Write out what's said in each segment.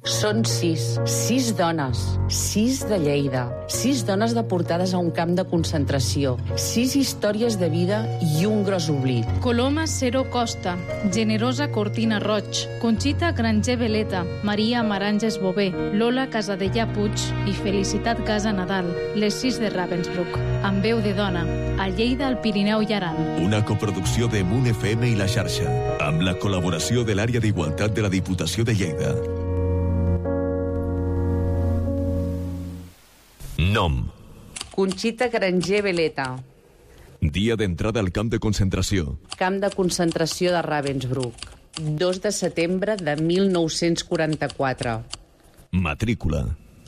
Són 6 dones, 6 de Lleida, 6 dones deportades a un camp de concentració, 6 històries de vida i un gros oblit. Coloma Cero Costa, Generosa Cortina Roig, Conxita Granger Veleta, Maria Maranges Bové, Lola Casadellà Puig i Felicitat Casa Nadal, les 6 de Ravensbrück, amb veu de dona, a Lleida, al Pirineu i Aran. Una coproducció de Moon FM i La Xarxa, amb la col·laboració de l'Àrea d'Igualtat de la Diputació de Lleida. Nom: Conxita Granger Veleta. Dia d'entrada al camp de concentració. Camp de concentració de Ravensbrück, 2 de setembre de 1944. Matrícula: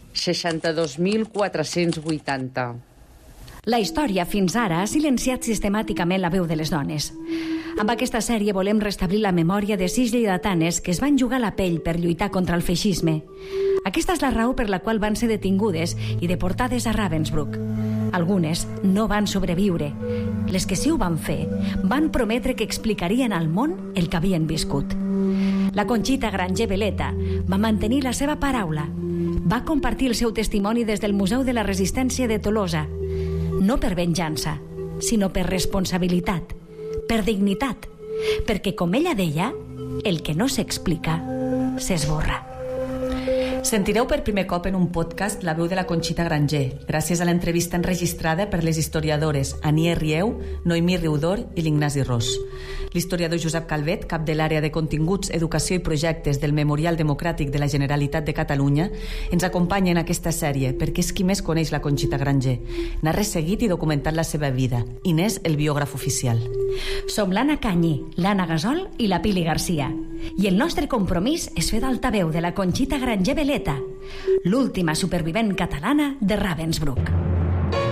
62.480. La història fins ara ha silenciat sistemàticament la veu de les dones. Amb aquesta sèrie volem restablir la memòria de 6 lleidatanes que es van jugar la pell per lluitar contra el feixisme. Aquesta és la raó per la qual van ser detingudes i deportades a Ravensbrück. Algunes no van sobreviure. Les que sí ho van fer van prometre que explicarien al món el que havien viscut. La Conxita Granger Veleta va mantenir la seva paraula. Va compartir el seu testimoni des del Museu de la Resistència de Tolosa. No per venjança, sinó per responsabilitat, per dignitat, perquè, com ella deia, el que no s'explica s'esborra. Sentireu per primer cop en un podcast la veu de la Conxita Granger, gràcies a l'entrevista enregistrada per les historiadores Anier Rieu, Noemí Riudor i l'Ignasi Ros. L'historiador Josep Calvet, cap de l'àrea de continguts, educació i projectes del Memorial Democràtic de la Generalitat de Catalunya, ens acompanya en aquesta sèrie perquè és qui més coneix la Conxita Granger. N'ha resseguit i documentat la seva vida i n'és el biògraf oficial. Som l'Anna Canyi, l'Anna Gasol i la Pili Garcia. I el nostre compromís és fer d'altaveu de la Conxita Granger Veleta, l'última supervivent catalana de Ravensbrück.